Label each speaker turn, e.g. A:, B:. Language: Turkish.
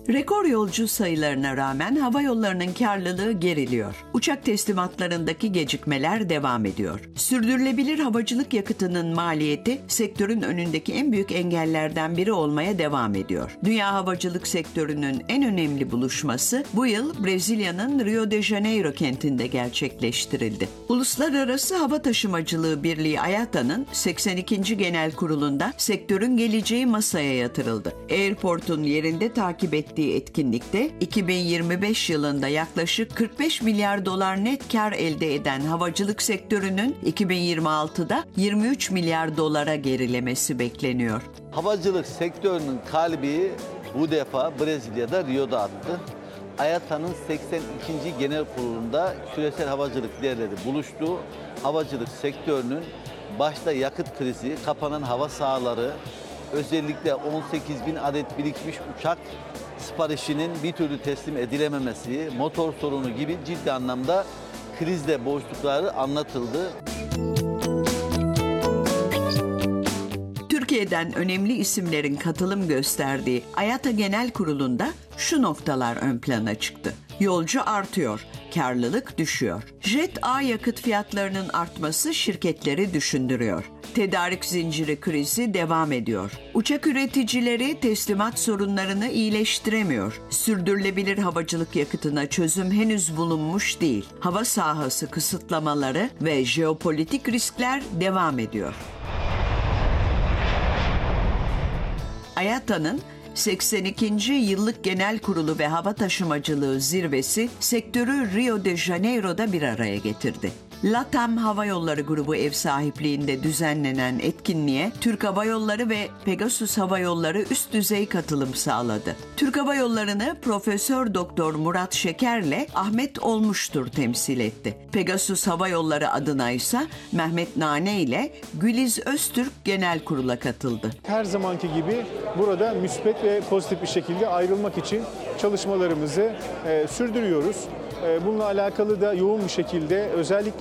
A: Rekor yolcu sayılarına rağmen hava yollarının karlılığı geriliyor. Uçak teslimatlarındaki gecikmeler devam ediyor. Sürdürülebilir havacılık yakıtının maliyeti sektörün önündeki en büyük engellerden biri olmaya devam ediyor. Dünya havacılık sektörünün en önemli buluşması bu yıl Brezilya'nın Rio de Janeiro kentinde gerçekleştirildi. Uluslararası Hava Taşımacılığı Birliği IATA'nın 82. Genel Kurulu'nda sektörün geleceği masaya yatırıldı. Airport'un yerinde takip ettiği etkinlikte 2025 yılında yaklaşık 45 milyar dolar net kar elde eden havacılık sektörünün 2026'da 23 milyar dolara gerilemesi bekleniyor.
B: Havacılık sektörünün kalbi bu defa Brezilya'da Rio'da attı. IATA'nın 82. Genel Kurulu'nda küresel havacılık liderleri buluştu. Havacılık sektörünün başta yakıt krizi, kapanan hava sahaları, özellikle 18 bin adet birikmiş uçak siparişinin bir türlü teslim edilememesi, motor sorunu gibi ciddi anlamda krizle boğuştukları anlatıldı.
A: Türkiye'den önemli isimlerin katılım gösterdiği IATA Genel Kurulu'nda şu noktalar ön plana çıktı. Yolcu artıyor, karlılık düşüyor. Jet A yakıt fiyatlarının artması şirketleri düşündürüyor. Tedarik zinciri krizi devam ediyor. Uçak üreticileri teslimat sorunlarını iyileştiremiyor. Sürdürülebilir havacılık yakıtına çözüm henüz bulunmuş değil. Hava sahası kısıtlamaları ve jeopolitik riskler devam ediyor. IATA'nın 82. Yıllık Genel Kurulu ve Hava Taşımacılığı Zirvesi sektörü Rio de Janeiro'da bir araya getirdi. LATAM Hava Yolları grubu ev sahipliğinde düzenlenen etkinliğe Türk Hava Yolları ve Pegasus Hava Yolları üst düzey katılım sağladı. Türk Hava Yolları'nı Profesör Doktor Murat Şeker'le Ahmet Olmuştur temsil etti. Pegasus Hava Yolları adına ise Mehmet Nane ile Güliz Öztürk Genel Kurul'a katıldı.
C: Her zamanki gibi burada müspet ve pozitif bir şekilde ayrılmak için çalışmalarımızı sürdürüyoruz. Bununla alakalı da yoğun bir şekilde özellikle